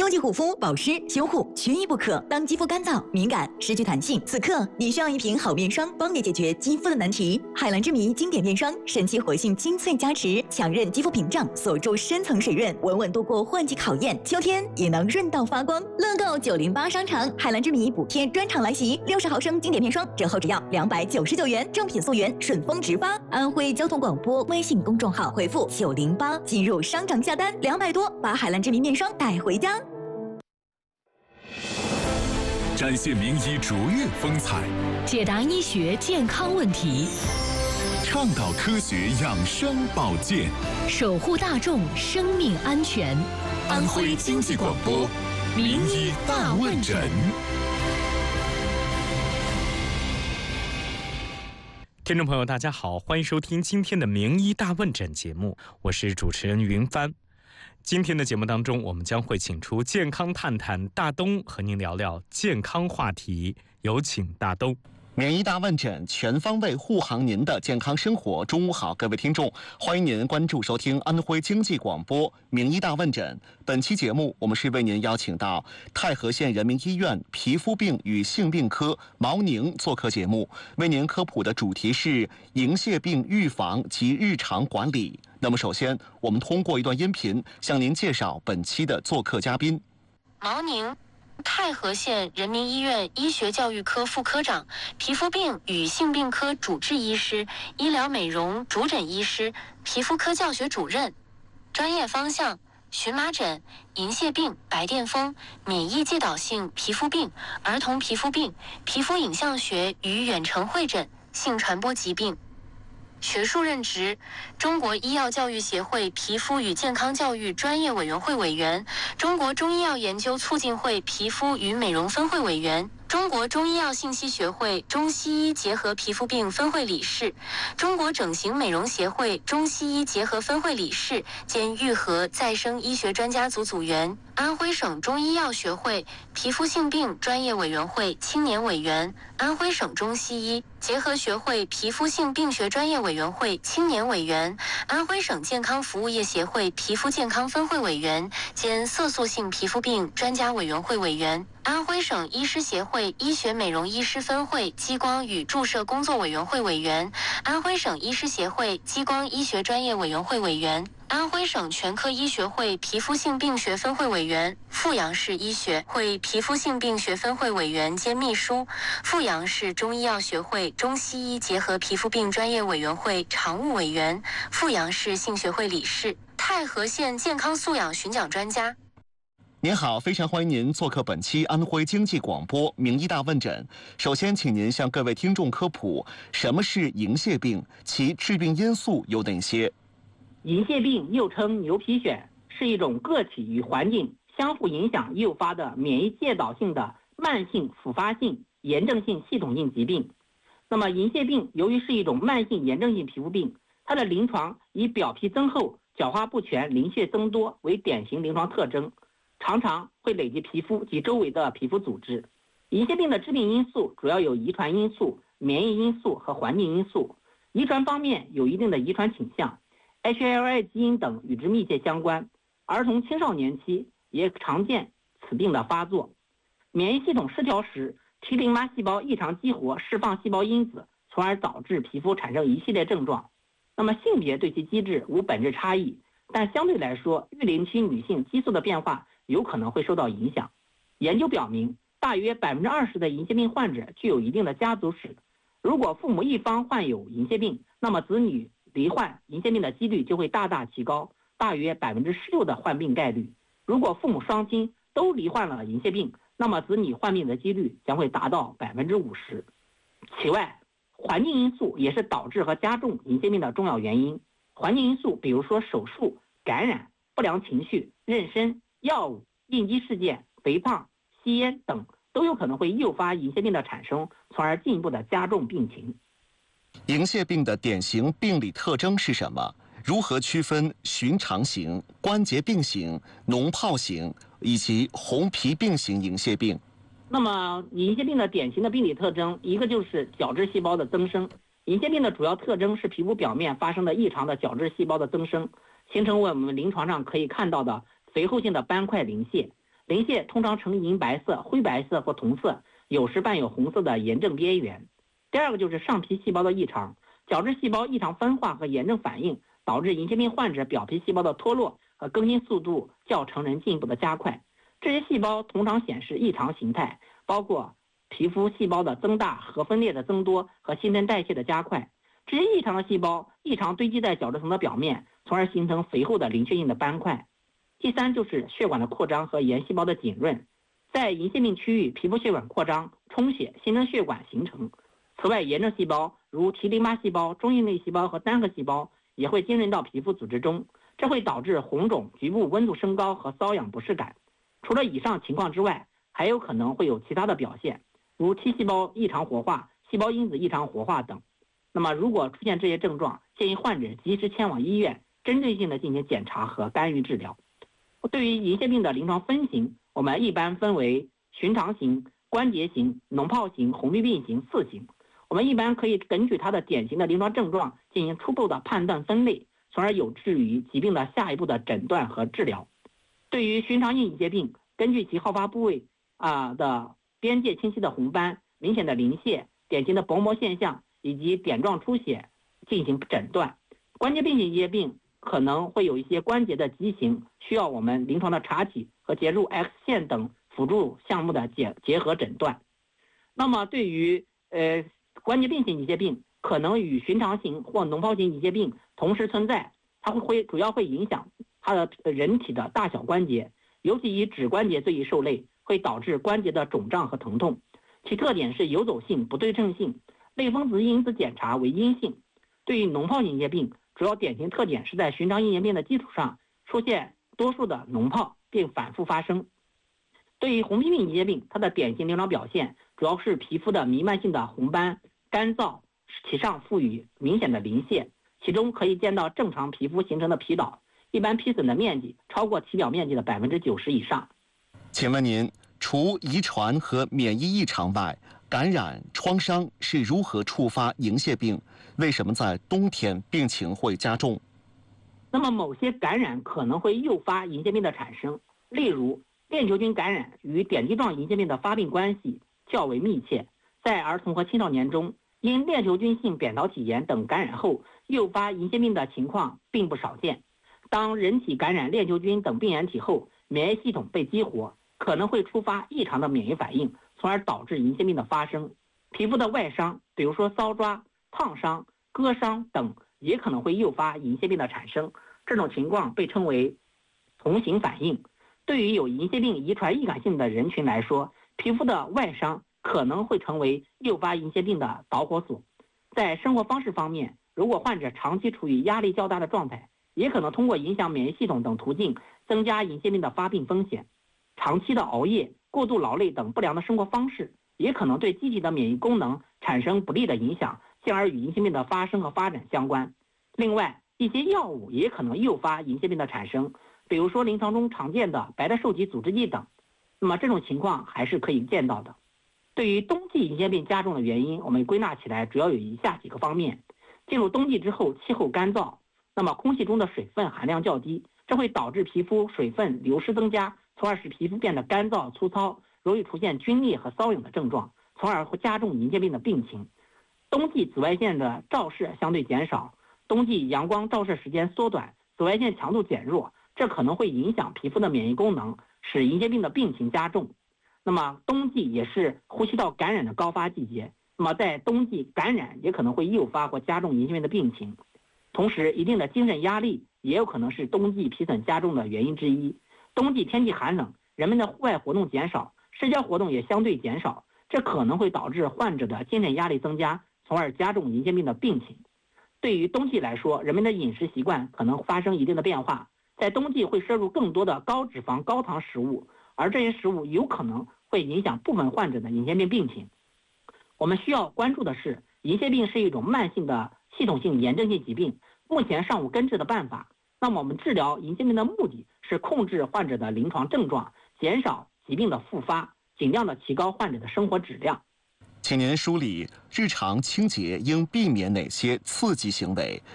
秋季护肤、保湿、修护缺一不可。当肌肤干燥、敏感、失去弹性，此刻你需要一瓶好面霜，帮你解决肌肤的难题。海蓝之谜经典面霜，神奇活性精粹加持，强韧肌肤屏障，锁住深层水润，稳稳度过换季考验。秋天也能润到发光。乐购908商场海蓝之谜补贴专场来袭，60毫升经典面霜折后只要299元，正品溯源，顺丰直发。安徽交通广播微信公众号回复908进入商场下单，200多把海蓝之谜面霜带回家。 展现名医卓越风采， 解答医学健康问题， 倡导科学养生保健， 守护大众生命安全。 安徽经济广播名医大问诊。 听众朋友大家好，欢迎收听今天的名医大问诊节目，我是主持人云帆。今天的节目当中，我们将会请出健康探探大东和您聊聊健康话题，有请大东。 名医大问诊，全方位护航您的健康生活。中午好，各位听众，欢迎您关注收听安徽经济广播名医大问诊。本期节目，我们是为您邀请到太和县人民医院皮肤病与性病科毛宁做客节目，为您科普的主题是银屑病预防及日常管理。那么首先，我们通过一段音频向您介绍本期的做客嘉宾。 毛宁，太和县人民医院医学教育科副科长，皮肤病与性病科主治医师，医疗美容主诊医师，皮肤科教学主任。专业方向：荨麻疹、银屑病、白癜风、免疫介导性皮肤病、儿童皮肤病、皮肤影像学与远程会诊、性传播疾病。学术任职：中国医药教育协会皮肤与健康教育专业委员会委员，中国中医药研究促进会皮肤与美容分会委员，中国中医药信息学会中西医结合皮肤病分会理事，中国整形美容协会中西医结合分会理事兼愈合再生医学专家组组员，安徽省中医药学会皮肤性病专业委员会青年委员，安徽省中西医结合学会皮肤性病学专业委员会青年委员，安徽省健康服务业协会皮肤健康分会委员兼色素性皮肤病专家委员会委员，安徽省医师协会医学美容医师分会激光与注射工作委员会委员，安徽省医师协会激光医学专业委员会委员，安徽省全科医学会皮肤性病学分会委员，阜阳市医学会皮肤性病学分会委员兼秘书，阜阳市中医药学会中西医结合皮肤病专业委员会常务委员，阜阳市性学会理事，太和县健康素养巡讲专家。 您好，非常欢迎您做客本期安徽经济广播名医大问诊。首先，请您向各位听众科普什么是银屑病，其致病因素有哪些？ 银屑病又称牛皮癣，是一种个体与环境相互影响诱发的免疫介导性的慢性复发性炎症性系统性疾病。那么银屑病由于是一种慢性炎症性皮肤病，它的临床以表皮增厚、角化不全、鳞屑增多为典型临床特征，常常会累及皮肤及周围的皮肤组织。银屑病的致病因素主要有遗传因素、免疫因素和环境因素。遗传方面有一定的遗传倾向，HLA 基因等与之密切相关，儿童青少年期也常见此病的发作。免疫系统失调时，T淋巴细胞异常激活，释放细胞因子，从而导致皮肤产生一系列症状。那么性别对其机制无本质差异，但相对来说，育龄期女性激素的变化有可能会受到影响。研究表明，大约20%的银屑病患者具有一定的家族史。如果父母一方患有银屑病，那么子女罹患银屑病的几率就会大大提高，大约16%的患病概率。如果父母双亲都罹患了银屑病，那么子女患病的几率将会达到50%。此外，环境因素也是导致和加重银屑病的重要原因。环境因素比如说手术、感染、不良情绪、妊娠、药物、应激事件、肥胖、吸烟等都有可能会诱发银屑病的产生，从而进一步的加重病情。 银屑病的典型病理特征是什么？如何区分寻常型、关节病型、脓疱型以及红皮病型银屑病？ 那么银屑病的典型的病理特征，一个就是角质细胞的增生。银屑病的主要特征是皮肤表面发生的异常的角质细胞的增生，形成我们临床上可以看到的肥厚性的斑块鳞屑。 鳞屑通常呈银白色、灰白色或同色，有时伴有红色的炎症边缘。第二个就是上皮细胞的异常，角质细胞异常分化和炎症反应，导致银屑病患者表皮细胞的脱落和更新速度较成人进一步的加快。这些细胞通常显示异常形态，包括皮肤细胞的增大、核分裂的增多和新陈代谢的加快。这些异常的细胞异常堆积在角质层的表面，从而形成肥厚的鳞屑性的斑块。第三就是血管的扩张和炎细胞的紧润，在银屑病区域，皮肤血管扩张、充血，形成血管形成。此外，炎症细胞如 T 淋巴细胞、中硬类细胞和单核细胞也会浸润到皮肤组织中，这会导致红肿、局部温度升高和瘙痒不适感。除了以上情况之外，还有可能会有其他的表现，如 T 细胞异常活化、细胞因子异常活化等。那么如果出现这些症状，建议患者及时前往医院，针对性的进行检查和干预治疗。对于银屑病的临床分型，我们一般分为寻常型、关节型、脓疱型、红痹病型4型。我们一般可以根据它的典型的临床症状进行初步的判断分类，从而有助于疾病的下一步的诊断和治疗。对于寻常性银屑病，根据其好发部位的边界清晰的红斑、明显的鳞屑、典型的薄膜现象以及点状出血进行诊断。关节病型银屑病可能会有一些关节的畸形，需要我们临床的查体和截入 X 线等辅助项目的结合诊断。那么对于关节病型银屑病可能与寻常型或脓疱型银屑病同时存在，它主要会影响它的人体的大小关节，尤其以指关节最易受累，会导致关节的肿胀和疼痛。其特点是游走性、不对称性，类风湿因子检查为阴性。对于脓疱型银屑病，主要典型特点是在寻常银屑病的基础上出现多数的脓疱，并反复发生。对于红皮病银屑病，它的典型临床表现主要是皮肤的弥漫性的红斑、干燥，其上附有明显的鳞屑，其中可以见到正常皮肤形成的皮岛，一般皮损的面积超过体表面积的90%以上。 请问您，除遗传和免疫异常外，感染、创伤是如何触发银屑病？为什么在冬天病情会加重？ 那么某些感染可能会诱发银屑病的产生，例如链球菌感染与点滴状银屑病的发病关系较为密切，在儿童和青少年中，因链球菌性扁桃体炎等感染后诱发银屑病的情况并不少见。当人体感染链球菌等病原体后，免疫系统被激活，可能会触发异常的免疫反应，从而导致银屑病的发生。皮肤的外伤，比如说搔抓、烫伤、割伤等，也可能会诱发银屑病的产生。这种情况被称为同型反应。对于有银屑病遗传易感性的人群来说，皮肤的外伤可能会成为诱发银屑病的导火索。在生活方式方面，如果患者长期处于压力较大的状态，也可能通过影响免疫系统等途径增加银屑病的发病风险。长期的熬夜、过度劳累等不良的生活方式，也可能对机体的免疫功能产生不利的影响，进而与银屑病的发生和发展相关。另外，一些药物也可能诱发银屑病的产生，比如说临床中常见的白的受体阻滞剂等。那么这种情况还是可以见到的。对于冬季银屑病加重的原因，我们归纳起来主要有以下几个方面。进入冬季之后，气候干燥，那么空气中的水分含量较低，这会导致皮肤水分流失增加，从而使皮肤变得干燥粗糙，容易出现皲裂和瘙痒的症状，从而会加重银屑病的病情。冬季紫外线的照射相对减少，冬季阳光照射时间缩短，紫外线强度减弱，这可能会影响皮肤的免疫功能，使银屑病的病情加重。那么冬季也是呼吸道感染的高发季节，那么在冬季感染也可能会诱发或加重银屑病的病情。同时，一定的精神压力也有可能是冬季皮损加重的原因之一。冬季天气寒冷，人们的户外活动减少，社交活动也相对减少，这可能会导致患者的精神压力增加，从而加重银屑病的病情。对于冬季来说，人们的饮食习惯可能发生一定的变化，在冬季会摄入更多的高脂肪、高糖食物，而这些食物有可能会影响部分患者的银屑病病情。我们需要关注的是，银屑病是一种慢性的系统性炎症性疾病，目前尚无根治的办法。那么我们治疗银屑病的目的是控制患者的临床症状，减少疾病的复发，尽量的提高患者的生活质量。 请您梳理日常清洁应避免哪些刺激行为？